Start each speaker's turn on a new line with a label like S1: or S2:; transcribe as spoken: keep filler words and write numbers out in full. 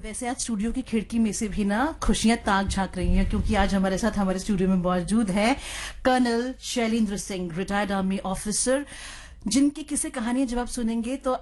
S1: वैसे आज स्टूडियो की खिड़की में से भी ना खुशियां ताक झांक रही हैं, क्योंकि आज हमारे साथ हमारे स्टूडियो में मौजूद है colonel Shailendra Singh, retired army officer, जिनकी किसी कहानियां जब आप सुनेंगे तो